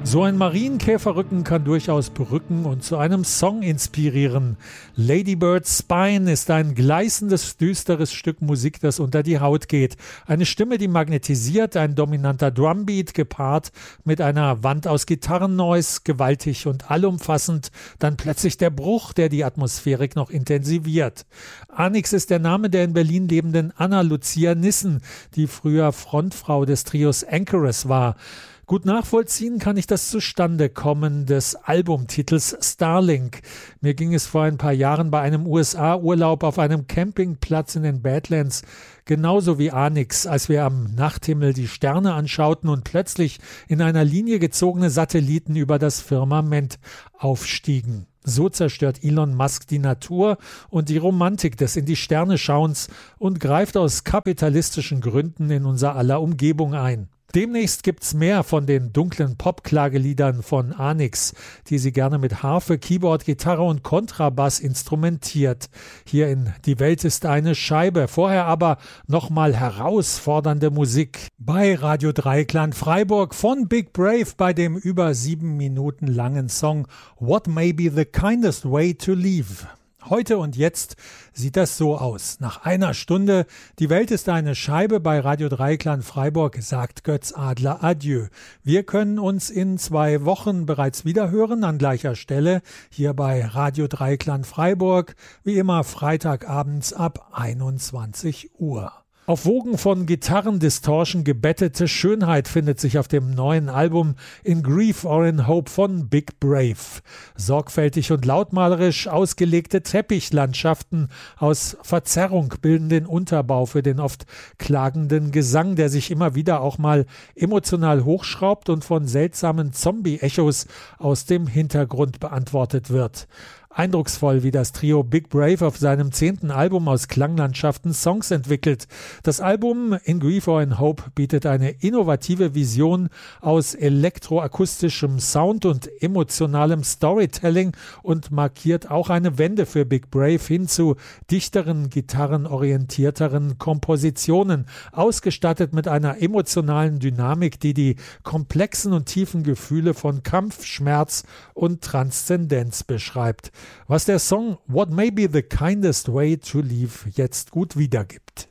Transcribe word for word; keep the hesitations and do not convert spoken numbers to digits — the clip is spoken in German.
So ein Marienkäferrücken kann durchaus berücken und zu einem Song inspirieren. Lady Bird's Spine ist ein gleißendes, düsteres Stück Musik, das unter die Haut geht. Eine Stimme, die magnetisiert, ein dominanter Drumbeat gepaart mit einer Wand aus Gitarrennoise, gewaltig und allumfassend, dann plötzlich der Bruch, der die Atmosphärik noch intensiviert. Anix ist der Name der in Berlin lebenden Anna Lucia Nissen, die früher Frontfrau des Trios Anchoress war. Gut nachvollziehen kann ich das Zustandekommen des Albumtitels Starlink. Mir ging es vor ein paar Jahren bei einem U S A-Urlaub auf einem Campingplatz in den Badlands genauso wie Anix, als wir am Nachthimmel die Sterne anschauten und plötzlich in einer Linie gezogene Satelliten über das Firmament aufstiegen. So zerstört Elon Musk die Natur und die Romantik des in die Sterne schauens und greift aus kapitalistischen Gründen in unser aller Umgebung ein. Demnächst gibt's mehr von den dunklen Pop-Klageliedern von Anix, die sie gerne mit Harfe, Keyboard, Gitarre und Kontrabass instrumentiert. Hier in Die Welt ist eine Scheibe, vorher aber nochmal herausfordernde Musik. Bei Radio Dreieckland Freiburg von Big Brave bei dem über sieben Minuten langen Song What May Be the Kindest Way to Leave. Heute und jetzt sieht das so aus. Nach einer Stunde, die Welt ist eine Scheibe bei Radio Dreieckland Freiburg, sagt Götz Adler Adieu. Wir können uns in zwei Wochen bereits wieder hören, an gleicher Stelle, hier bei Radio Dreieckland Freiburg, wie immer Freitagabends ab einundzwanzig Uhr. Auf Wogen von Gitarrendistortion gebettete Schönheit findet sich auf dem neuen Album In Grief or in Hope von Big Brave. Sorgfältig und lautmalerisch ausgelegte Teppichlandschaften aus Verzerrung bilden den Unterbau für den oft klagenden Gesang, der sich immer wieder auch mal emotional hochschraubt und von seltsamen Zombie-Echos aus dem Hintergrund beantwortet wird. Eindrucksvoll, wie das Trio Big Brave auf seinem zehnten Album aus Klanglandschaften Songs entwickelt. Das Album In Grief or in Hope bietet eine innovative Vision aus elektroakustischem Sound und emotionalem Storytelling und markiert auch eine Wende für Big Brave hin zu dichteren, gitarrenorientierteren Kompositionen, ausgestattet mit einer emotionalen Dynamik, die die komplexen und tiefen Gefühle von Kampf, Schmerz und Transzendenz beschreibt. Was der Song What May Be the Kindest Way to Leave jetzt gut wiedergibt.